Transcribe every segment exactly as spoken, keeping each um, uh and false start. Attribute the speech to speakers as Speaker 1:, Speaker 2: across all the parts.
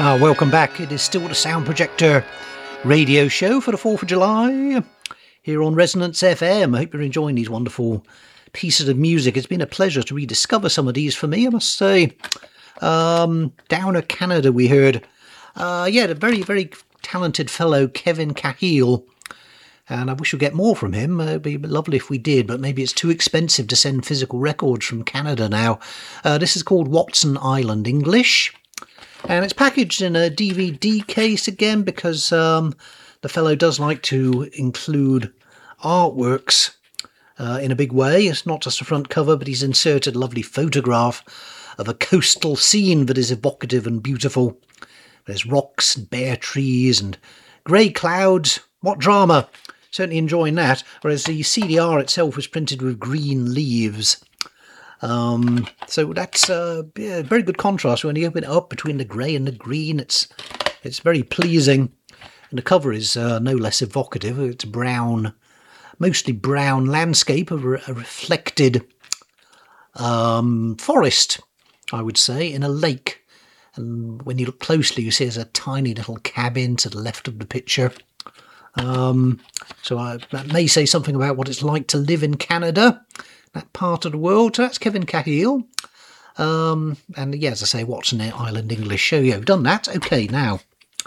Speaker 1: Ah, welcome back. It is still the Sound Projector radio show for the fourth of July here on Resonance F M. I hope you're enjoying these wonderful pieces of music. It's been a pleasure to rediscover some of these for me, I must say. Um, down in Canada we heard, uh, yeah, the very, very talented fellow Kevin Cahill. And I wish we'd get more from him. Uh, it'd be lovely if we did, but maybe it's too expensive to send physical records from Canada now. Uh, this is called Watson Island English. And it's packaged in a D V D case again because um, the fellow does like to include artworks uh, in a big way. It's not just a front cover, but he's inserted a lovely photograph of a coastal scene that is evocative and beautiful. There's rocks and bare trees and grey clouds. What drama! Certainly enjoying that. Whereas the C D R itself was printed with green leaves. Um, so that's a yeah, very good contrast. When you open it up between the grey and the green, it's it's very pleasing. And the cover is uh, no less evocative. It's brown, mostly brown landscape of a, a reflected um, forest, I would say, in a lake. And when you look closely, you see there's a tiny little cabin to the left of the picture. Um, so I, that may say something about what it's like to live in Canada, that part of the world. So that's Kevin Cahill. Um, and yeah, as I say, Watson Island English show. Yeah, we've done that. Okay, now.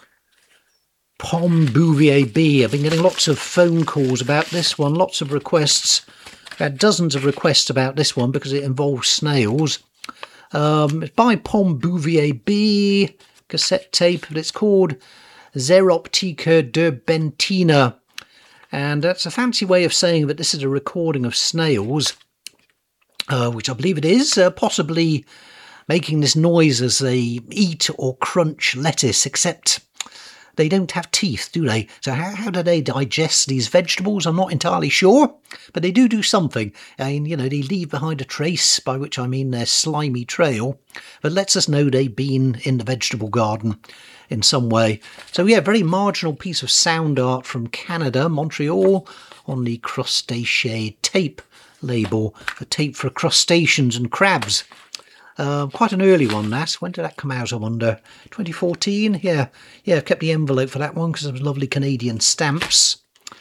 Speaker 1: Pom Bouvier B. I've been getting lots of phone calls about this one, lots of requests. I've had dozens of requests about this one because it involves snails. Um, it's by Pom Bouvier B, cassette tape, but it's called Zeroptica de Bentina. And that's a fancy way of saying that this is a recording of snails. Uh, which I believe it is, uh, possibly making this noise as they eat or crunch lettuce, except they don't have teeth, do they? So how, how do they digest these vegetables? I'm not entirely sure, but they do do something. I mean, you know, they leave behind a trace, by which I mean their slimy trail, that lets us know they've been in the vegetable garden in some way. So yeah, very marginal piece of sound art from Canada, Montreal, on the Crustacea tape label, a tape for crustaceans and crabs. Uh, quite an early one, that. When did that come out, I wonder? twenty fourteen? Yeah, yeah, I've kept the envelope for that one because of lovely Canadian stamps.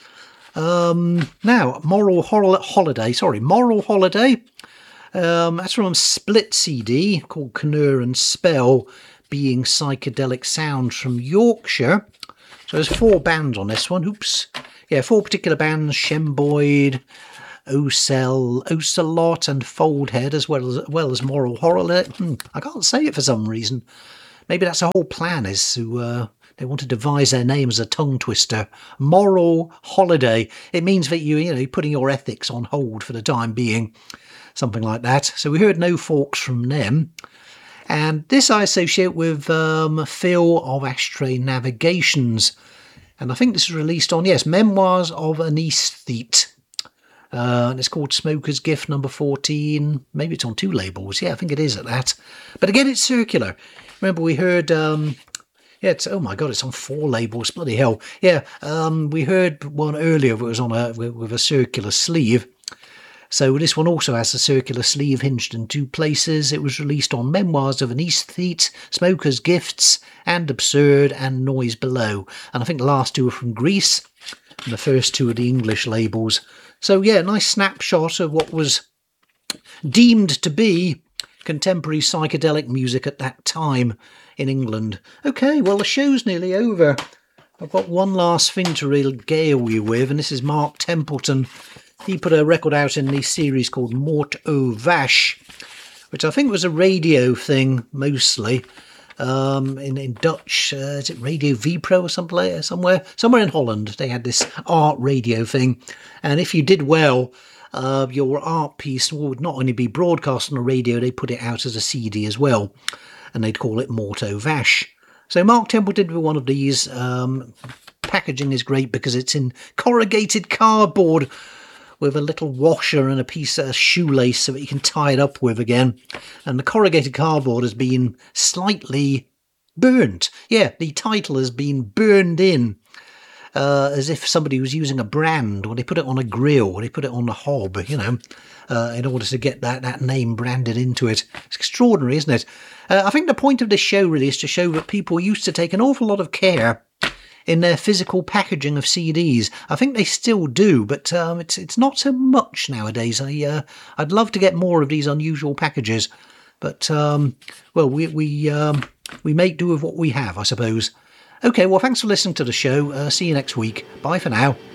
Speaker 1: Um, now, Moral Hol- Holiday, sorry, Moral Holiday. Um, that's from a split C D called Canoe and Spell, Being Psychedelic Sounds from Yorkshire. So there's four bands on this one. Oops. Yeah, four particular bands, Shemboyd, Ocel, Ocelot and Foldhead, as well as well as Moral Holiday. Hmm, I can't say it for some reason. Maybe that's the whole plan, is to uh, they want to devise their name as a tongue twister. Moral Holiday. It means that you you know you're putting your ethics on hold for the time being, something like that. So we heard No Forks from them, and this I associate with um, Phil of Ashtray Navigations, and I think this is released on yes Memoirs of an Aesthete. Uh, and it's called Smoker's Gift number fourteen. Maybe it's on two labels. Yeah, I think it is at that. But again, it's circular. Remember, we heard... Um, yeah, it's, oh my God, it's on four labels. Bloody hell. Yeah, um, we heard one earlier that was on a with, with a circular sleeve. So this one also has a circular sleeve hinged in two places. It was released on Memoirs of an Aesthete, Smoker's Gifts, and Absurd, and Noise Below. And I think the last two are from Greece, and the first two are the English labels. So yeah, nice snapshot of what was deemed to be contemporary psychedelic music at that time in England. Okay, well the show's nearly over. I've got one last thing to regale you with, and this is Mark Templeton. He put a record out in the series called Mort au Vache, which I think was a radio thing mostly. Um, in, in Dutch, uh, is it Radio Vipro or somewhere, somewhere, somewhere in Holland, they had this art radio thing. And if you did well, uh, your art piece would not only be broadcast on the radio, they put it out as a C D as well. And they'd call it Mort au Vache. So Mark Templeton did one of these. Um, packaging is great because it's in corrugated cardboard with a little washer and a piece of shoelace so that you can tie it up with again. And the corrugated cardboard has been slightly burnt. Yeah, the title has been burned in. uh, as if somebody was using a brand, or they put it on a grill, or they put it on a hob, you know, uh, in order to get that, that name branded into it. It's extraordinary, isn't it? Uh, I think the point of this show really is to show that people used to take an awful lot of care in their physical packaging of C Ds. I think they still do, but um, it's it's not so much nowadays. I uh, I'd love to get more of these unusual packages, but um, well, we we um, we make do with what we have, I suppose. Okay, well, thanks for listening to the show. Uh, see you next week. Bye for now.